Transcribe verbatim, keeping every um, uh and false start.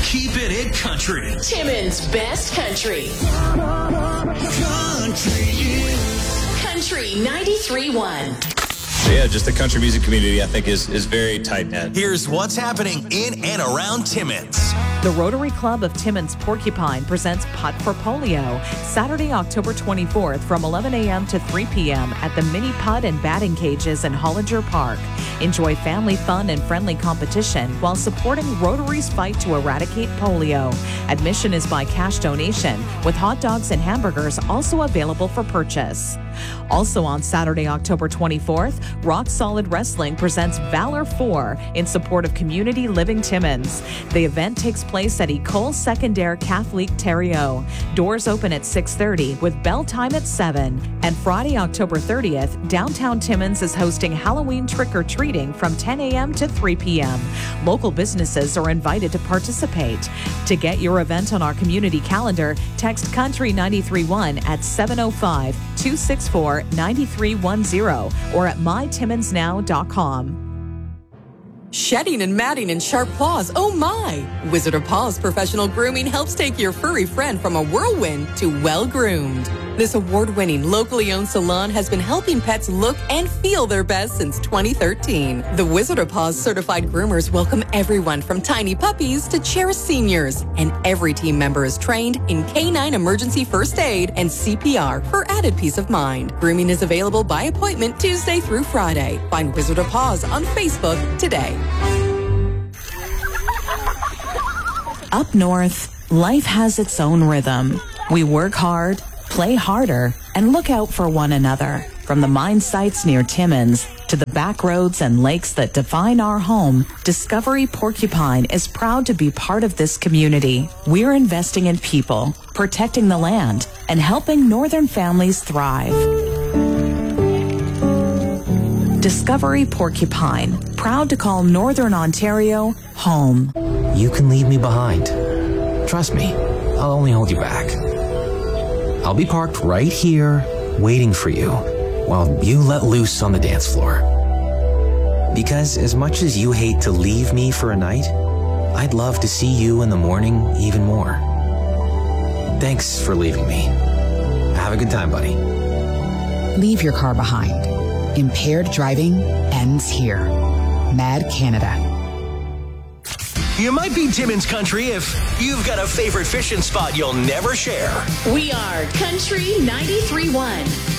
keeping it country. Timmins Best Country. Country is Country ninety-three point one. So yeah, just the country music community, I think, is, is very tight-knit. Here's what's happening in and around Timmins. The Rotary Club of Timmins Porcupine presents Putt for Polio, Saturday, October twenty-fourth from eleven a.m. to three p.m. at the Mini Putt and Batting Cages in Hollinger Park. Enjoy family fun and friendly competition while supporting Rotary's fight to eradicate polio. Admission is by cash donation, with hot dogs and hamburgers also available for purchase. Also on Saturday, October twenty-fourth, Rock Solid Wrestling presents Valor four in support of Community Living Timmins. The event takes place at Ecole Secondaire Catholique Thériault. Doors open at six thirty with bell time at seven. And Friday, October thirtieth, downtown Timmins is hosting Halloween trick-or-treating from ten a.m. to three p.m. Local businesses are invited to participate. To get your event on our community calendar, text Country ninety-three point one at seven oh five, two six four, nine three one zero or at my timmins now dot com. Shedding and matting and sharp claws, oh my! Wizard of Paws Professional Grooming helps take your furry friend from a whirlwind to well-groomed. This award-winning, locally owned salon has been helping pets look and feel their best since twenty thirteen. The Wizard of Paws certified groomers welcome everyone from tiny puppies to cherished seniors, and every team member is trained in canine emergency first aid and C P R for added peace of mind. Grooming is available by appointment Tuesday through Friday. Find Wizard of Paws on Facebook today. Up north, life has its own rhythm. We work hard, play harder, and look out for one another. From the mine sites near Timmins to the back roads and lakes that define our home, Discovery Porcupine is proud to be part of this community. We're investing in people, protecting the land, and helping northern families thrive. Discovery Porcupine, proud to call Northern Ontario home. You can leave me behind. Trust me, I'll only hold you back. I'll be parked right here, waiting for you, while you let loose on the dance floor. Because as much as you hate to leave me for a night, I'd love to see you in the morning even more. Thanks for leaving me. Have a good time, buddy. Leave your car behind. Impaired driving ends here. Mad Canada. You might be Timmins country if you've got a favorite fishing spot you'll never share. We are Country ninety-three point one.